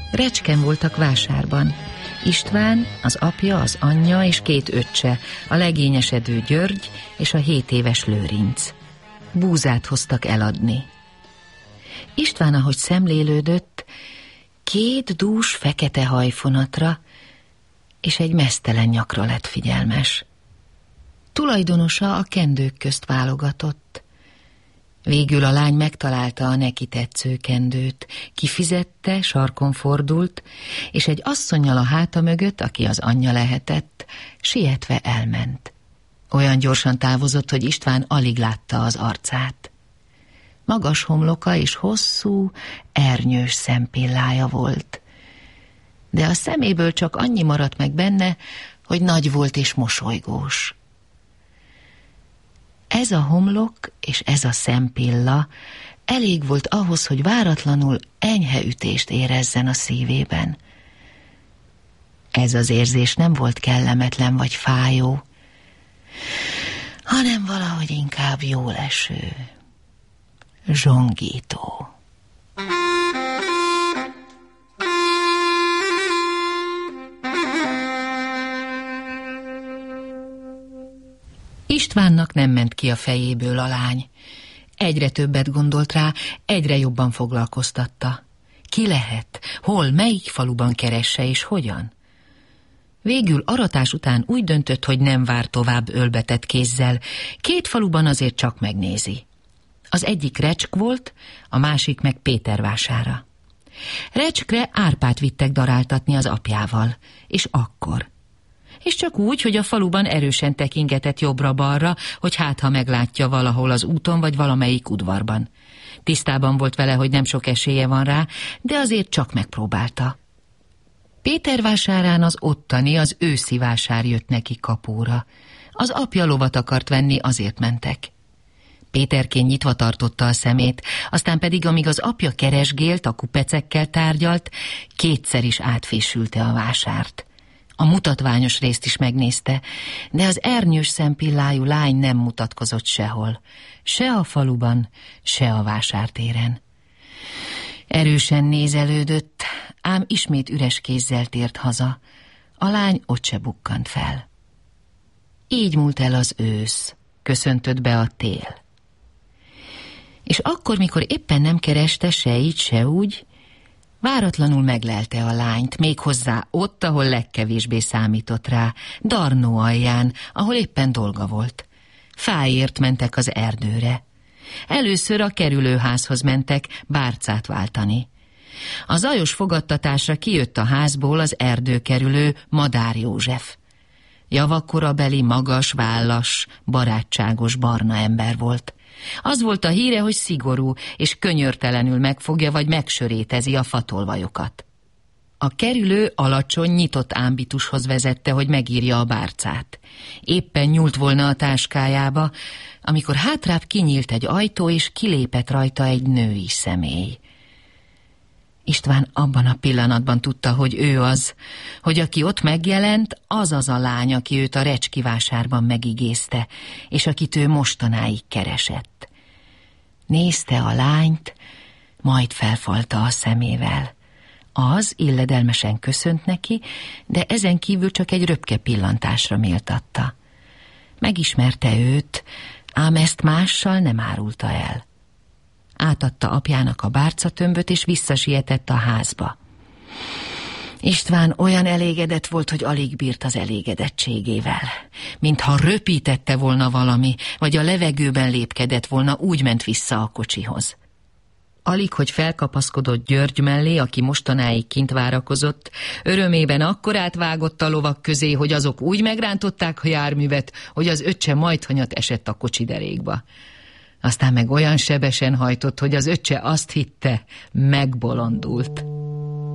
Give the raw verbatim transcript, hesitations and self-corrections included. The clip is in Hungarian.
Recsken voltak vásárban. István, az apja, az anyja és két öccse, a legényesedő György és a hét éves Lőrinc. Búzát hoztak eladni. István, ahogy szemlélődött, két dús fekete hajfonatra és egy meztelen nyakra lett figyelmes. Tulajdonosa a kendők közt válogatott. Végül a lány megtalálta a neki tetsző kendőt, kifizette, sarkon fordult, és egy asszonnyal a háta mögött, aki az anyja lehetett, sietve elment. Olyan gyorsan távozott, hogy István alig látta az arcát. Magas homloka és hosszú, ernyős szempillája volt. De a szeméből csak annyi maradt meg benne, hogy nagy volt és mosolygós. Ez a homlok és ez a szempilla elég volt ahhoz, hogy váratlanul enyhe ütést érezzen a szívében. Ez az érzés nem volt kellemetlen vagy fájó, hanem valahogy inkább jóleső, zsongító. Istvánnak nem ment ki a fejéből a lány. Egyre többet gondolt rá, egyre jobban foglalkoztatta. Ki lehet, hol, melyik faluban keresse és hogyan? Végül aratás után úgy döntött, hogy nem vár tovább ölbetett kézzel. Két faluban azért csak megnézi. Az egyik Recsk volt, a másik meg Pétervására. Recskre Árpát vittek daráltatni az apjával, és akkor... és csak úgy, hogy a faluban erősen tekingetett jobbra-balra, hogy hát ha meglátja valahol az úton vagy valamelyik udvarban. Tisztában volt vele, hogy nem sok esélye van rá, de azért csak megpróbálta. Pétervásárán az ottani, az őszi vásár jött neki kapóra. Az apja lovat akart venni, azért mentek. Péterkén nyitva tartotta a szemét, aztán pedig, amíg az apja keresgélt, a kupecekkel tárgyalt, kétszer is átfésülte a vásárt. A mutatványos részt is megnézte, de az ernyős szempillájú lány nem mutatkozott sehol, se a faluban, se a vásártéren. Erősen nézelődött, ám ismét üres kézzel tért haza. A lány ott se bukkant fel. Így múlt el az ősz, köszöntött be a tél. És akkor, mikor éppen nem kereste se így, se úgy, váratlanul meglelte a lányt, méghozzá ott, ahol legkevésbé számított rá, Darnó alján, ahol éppen dolga volt. Fáért mentek az erdőre. Először a kerülőházhoz mentek bárcát váltani. A zajos fogadtatásra kijött a házból az erdőkerülő Madár József. Javakkorabeli, magas, vállas, barátságos barna ember volt. Az volt a híre, hogy szigorú és könyörtelenül megfogja vagy megsörétezi a fatolvajokat. A kerülő alacsony, nyitott ámbitushoz vezette, hogy megírja a bárcát. Éppen nyúlt volna a táskájába, amikor hátrább kinyílt egy ajtó, és kilépett rajta egy női személy. István abban a pillanatban tudta, hogy ő az, hogy aki ott megjelent, az az a lány, aki őt a recski vásárban megigézte, és akit ő mostanáig keresett. Nézte a lányt, majd felfalta a szemével. Az illedelmesen köszönt neki, de ezen kívül csak egy röpke pillantásra méltatta. Megismerte őt, ám ezt mással nem árulta el. Átadta apjának a bárcatömböt, és visszasietett a házba. István olyan elégedett volt, hogy alig bírt az elégedettségével. Mintha röpítette volna valami, vagy a levegőben lépkedett volna, úgy ment vissza a kocsihoz. Alig, hogy felkapaszkodott György mellé, aki mostanáig kint várakozott, örömében akkor átvágott a lovak közé, hogy azok úgy megrántották a járművet, hogy az öccse majdhanyat esett a kocsiderékba. Aztán meg olyan sebesen hajtott, hogy az öccse azt hitte, megbolondult.